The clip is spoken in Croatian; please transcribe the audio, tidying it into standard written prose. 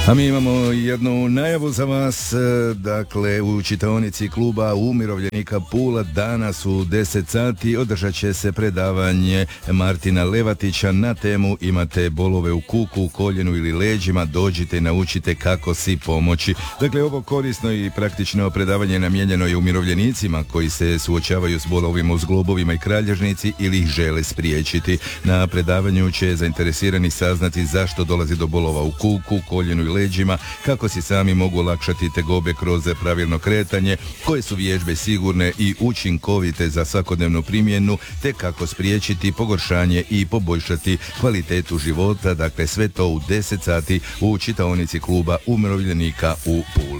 A mi imamo jednu najavu za vas, dakle u čitaonici kluba umirovljenika Pula danas u 10 sati održat će se predavanje Martina Levatića na temu imate bolove u kuku, koljenu ili leđima, dođite i naučite kako si pomoći. Dakle, ovo korisno i praktično predavanje namijenjeno je umirovljenicima koji se suočavaju s bolovima u zglobovima i kralježnici ili ih žele spriječiti. Na predavanju će zainteresirani saznati zašto dolazi do bolova u kuku, koljenu i leđima, kako si sami mogu olakšati tegobe kroz pravilno kretanje, koje su vježbe sigurne i učinkovite za svakodnevnu primjenu, te kako spriječiti pogoršanje i poboljšati kvalitetu života. Dakle, sve to u 10 sati u čitaonici kluba umirovljenika u Puli.